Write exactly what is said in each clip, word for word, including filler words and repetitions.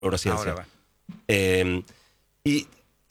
neurociencia. Ahora va. Eh, y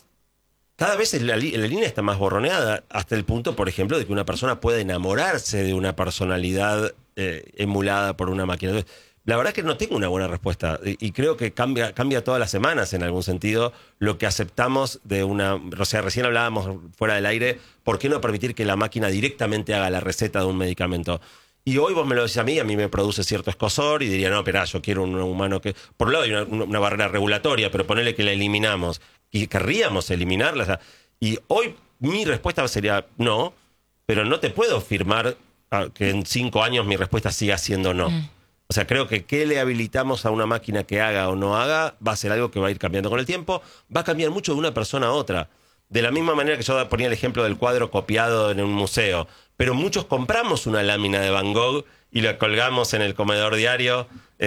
cada vez la, la línea está más borroneada, hasta el punto, por ejemplo, de que una persona puede enamorarse de una personalidad eh, emulada por una máquina. Entonces, la verdad es que no tengo una buena respuesta y, y creo que cambia, cambia todas las semanas en algún sentido lo que aceptamos de una... O sea, recién hablábamos fuera del aire, ¿por qué no permitir que la máquina directamente haga la receta de un medicamento? Y hoy vos me lo decís a mí, a mí me produce cierto escozor y diría, no, espera, yo quiero un humano que... Por un lado hay una, una barrera regulatoria, pero ponele que la eliminamos y querríamos eliminarla. O sea, y hoy mi respuesta sería no, pero no te puedo afirmar que en cinco años mi respuesta siga siendo no. Mm. O sea, creo que qué le habilitamos a una máquina que haga o no haga va a ser algo que va a ir cambiando con el tiempo. Va a cambiar mucho de una persona a otra. De la misma manera que yo ponía el ejemplo del cuadro copiado en un museo. Pero muchos compramos una lámina de Van Gogh y la colgamos en el comedor diario.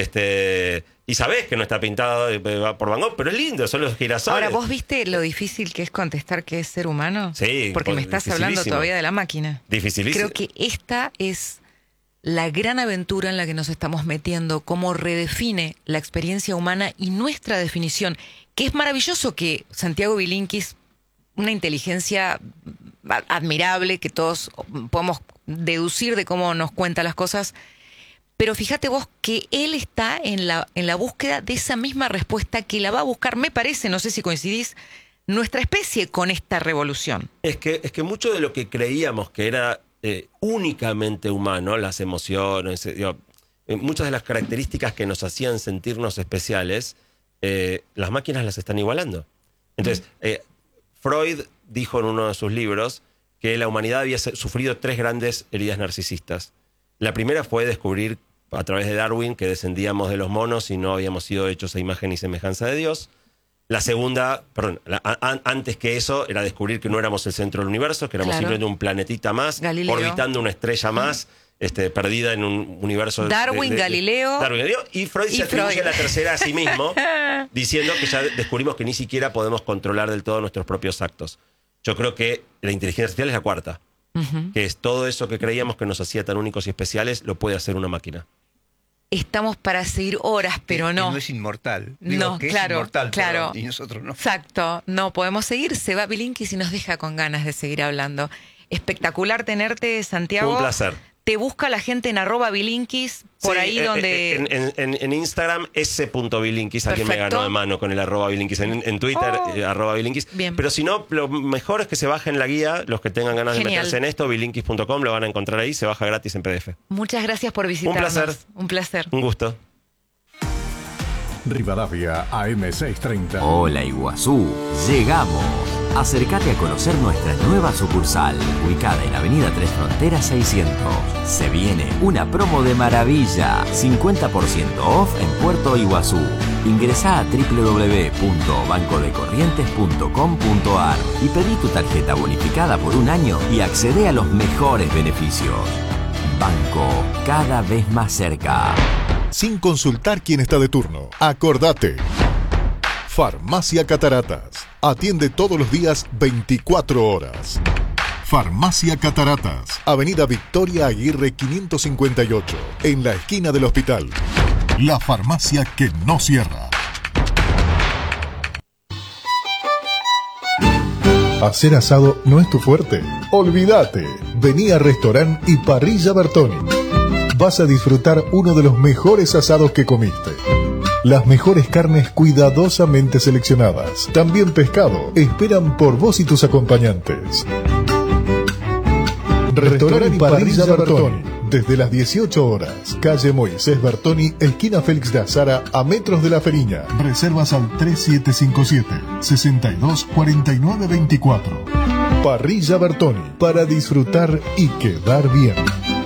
Este, y sabés que no está pintado por Van Gogh, pero es lindo, son los girasoles. Ahora, ¿vos viste lo difícil que es contestar que es ser humano? Sí. Porque me estás hablando todavía de la máquina. Dificilísimo. Creo que esta es la gran aventura en la que nos estamos metiendo, cómo redefine la experiencia humana y nuestra definición, que es maravilloso que Santiago Bilinkis, una inteligencia admirable que todos podemos deducir de cómo nos cuenta las cosas, pero fíjate vos que él está en la, en la búsqueda de esa misma respuesta que la va a buscar, me parece, no sé si coincidís, nuestra especie con esta revolución. Es que, es que mucho de lo que creíamos que era eh, únicamente humano, las emociones, eh, digo, eh, muchas de las características que nos hacían sentirnos especiales, eh, las máquinas las están igualando. Entonces, eh, Freud dijo en uno de sus libros que la humanidad había sufrido tres grandes heridas narcisistas. La primera fue descubrir a través de Darwin que descendíamos de los monos y no habíamos sido hechos a imagen y semejanza de Dios. La segunda, perdón, la, a, antes que eso, era descubrir que no éramos el centro del universo, que éramos claro. simplemente un planetita más, Galileo. Orbitando una estrella más, este, perdida en un universo... Darwin, de, de, Galileo... Darwin, Galileo. Y Freud y se atribuye Freud. La tercera a sí mismo, diciendo que ya descubrimos que ni siquiera podemos controlar del todo nuestros propios actos. Yo creo que la inteligencia artificial es la cuarta. Uh-huh. Que es todo eso que creíamos que nos hacía tan únicos y especiales, lo puede hacer una máquina. Estamos para seguir horas, pero que, no. Que no es inmortal. Digo, no, que claro, es inmortal, claro. Pero, y nosotros no. Exacto, no podemos seguir. Se va Bilinkis y nos deja con ganas de seguir hablando. Espectacular tenerte, Santiago. Un placer. Te busca la gente en arroba Bilinkis, por sí, ahí eh, donde... En, en, en, en Instagram, ese punto Bilinkis, alguien me ganó de mano con el arroba Bilinkis. En, en Twitter, oh. eh, arroba Bilinkis. Bien. Pero si no, lo mejor es que se bajen la guía, los que tengan ganas Genial. de meterse en esto, bilinkis punto com, lo van a encontrar ahí, se baja gratis en P D F. Muchas gracias por visitarnos. Un placer. Un placer. Un gusto. Rivadavia A M seiscientos treinta. Hola Iguazú, llegamos. Acércate a conocer nuestra nueva sucursal, ubicada en Avenida Tres Fronteras seiscientos. Se viene una promo de maravilla, cincuenta por ciento off en Puerto Iguazú. Ingresá a doble u doble u doble u punto banco de corrientes punto com punto a r y pedí tu tarjeta bonificada por un año y accede a los mejores beneficios. Banco, cada vez más cerca. Sin consultar quién está de turno. Acordate. Farmacia Cataratas. Atiende todos los días veinticuatro horas. Farmacia Cataratas. Avenida Victoria Aguirre quinientos cincuenta y ocho. En la esquina del hospital. La farmacia que no cierra. ¿Hacer asado no es tu fuerte? Olvídate. Vení a Restaurant y Parrilla Bertoni. Vas a disfrutar uno de los mejores asados que comiste. Las mejores carnes cuidadosamente seleccionadas. También pescado. Esperan por vos y tus acompañantes. Restaurant y Parrilla Bertoni. Desde las dieciocho horas. Calle Moisés Bertoni, esquina Félix de Azara, a metros de La Feriña. Reservas al tres siete cinco siete, seis dos cuatro nueve dos cuatro. Parrilla Bertoni. Para disfrutar y quedar bien.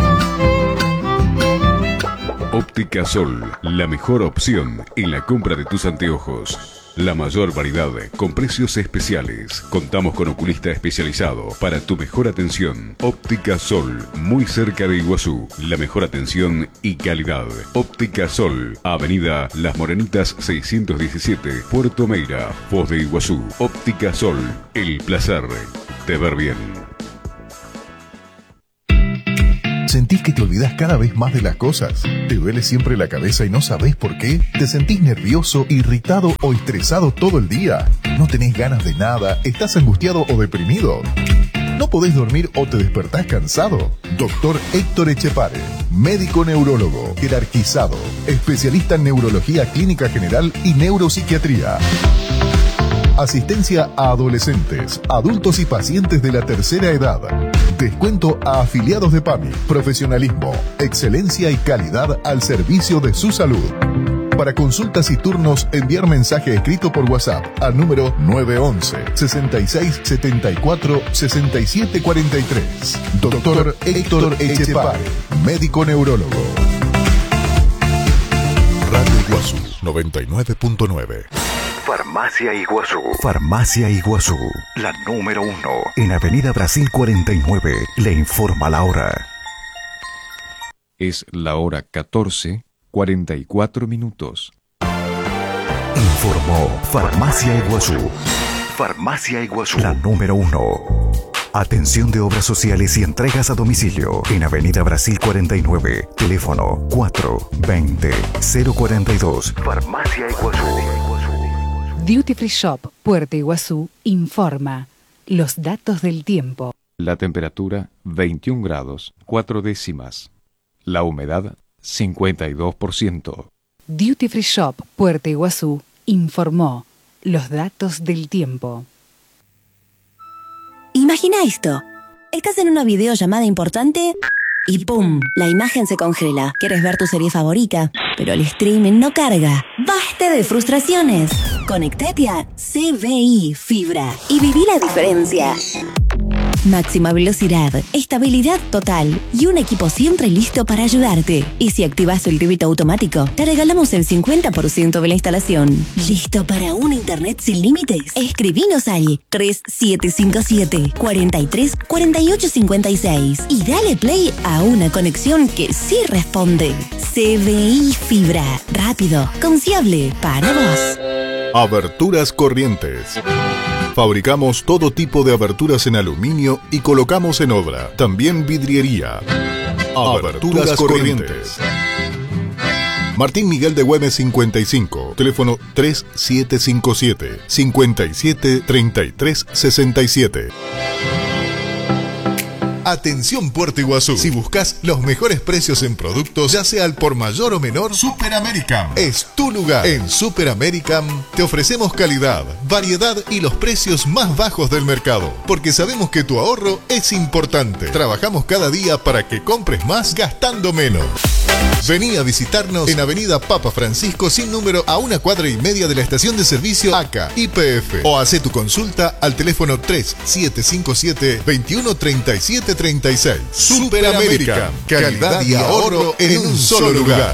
Óptica Sol, la mejor opción en la compra de tus anteojos. La mayor variedad con precios especiales. Contamos con oculista especializado para tu mejor atención. Óptica Sol, muy cerca de Iguazú. La mejor atención y calidad. Óptica Sol, Avenida Las Morenitas seiscientos diecisiete, Puerto Meira, Foz de Iguazú. Óptica Sol, el placer de ver bien. ¿Sentís que te olvidás cada vez más de las cosas? ¿Te duele siempre la cabeza y no sabés por qué? ¿Te sentís nervioso, irritado o estresado todo el día? ¿No tenés ganas de nada? ¿Estás angustiado o deprimido? ¿No podés dormir o te despertás cansado? Doctor Héctor Echepare, médico neurólogo, jerarquizado, especialista en neurología clínica general y neuropsiquiatría. Asistencia a adolescentes, adultos y pacientes de la tercera edad. Descuento a afiliados de PAMI. Profesionalismo, excelencia y calidad al servicio de su salud. Para consultas y turnos, enviar mensaje escrito por WhatsApp al número nueve once, sesenta y seis setenta y cuatro, sesenta y siete cuarenta y tres. Doctor Héctor Echepare, médico neurólogo. Radio Iguazú noventa y nueve punto nueve. Farmacia Iguazú. Farmacia Iguazú, La número uno. en Avenida Brasil cuarenta y nueve. Le informa la hora. Es la hora catorce, cuarenta y cuatro minutos. Informó Farmacia Iguazú, Farmacia Iguazú. la número uno. Atención de obras sociales y entregas a domicilio en Avenida Brasil cuarenta y nueve. Teléfono cuatro veinte cero cuarenta y dos. Farmacia Iguazú. Duty Free Shop Puerto Iguazú informa los datos del tiempo. La temperatura veintiún grados, cuatro décimas. La humedad cincuenta y dos por ciento. Duty Free Shop Puerto Iguazú informó los datos del tiempo. Imagina esto. Estás en una videollamada importante y ¡pum! La imagen se congela. Quieres ver tu serie favorita, pero el streaming no carga. ¡Basta de frustraciones! Conectate a C B I Fibra y viví la diferencia. Máxima velocidad, estabilidad total y un equipo siempre listo para ayudarte. Y si activas el débito automático, te regalamos el cincuenta por ciento de la instalación. ¿Listo para un internet sin límites? Escribinos al tres siete cinco siete, cuatro tres, cuatro ocho cinco seis y dale play a una conexión que sí responde. C B I Fibra, rápido, confiable, para vos. Aberturas Corrientes. Fabricamos todo tipo de aberturas en aluminio y colocamos en obra. También vidriería. Aberturas Corrientes. Martín Miguel de Güemes cincuenta y cinco. Teléfono tres siete cinco siete, cinco siete, tres tres seis siete. Atención Puerto Iguazú. Si buscas los mejores precios en productos, ya sea al por mayor o menor, Super American es tu lugar. En Super American te ofrecemos calidad, variedad y los precios más bajos del mercado, porque sabemos que tu ahorro es importante. Trabajamos cada día para que compres más gastando menos. Vení a visitarnos en Avenida Papa Francisco sin número a una cuadra y media de la estación de servicio A C A Y P F o hacé tu consulta al teléfono tres siete cinco siete, veintiuno treinta y siete treinta y seis. Super American, calidad y ahorro en un solo lugar.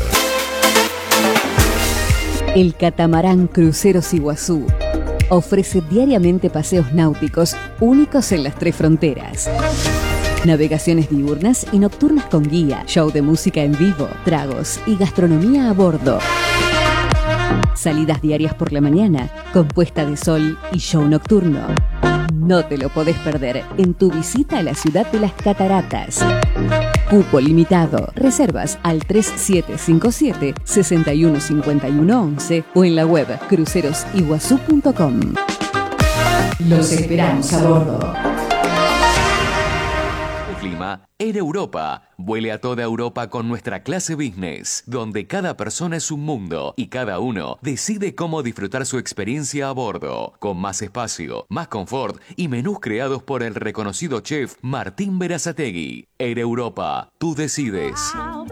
El catamarán Cruceros Iguazú ofrece diariamente paseos náuticos únicos en las tres fronteras. Navegaciones diurnas y nocturnas con guía, show de música en vivo, tragos y gastronomía a bordo. Salidas diarias por la mañana, con puesta de sol y show nocturno. No te lo podés perder en tu visita a la ciudad de las cataratas. Cupo limitado. Reservas al tres siete cinco siete, seis uno cinco uno once o en la web cruceros iguazú punto com. Los esperamos a bordo. Clima en Europa. Vuele a toda Europa con nuestra clase business, donde cada persona es un mundo y cada uno decide cómo disfrutar su experiencia a bordo, con más espacio, más confort y menús creados por el reconocido chef Martín Berazategui. Air Europa, tú decides.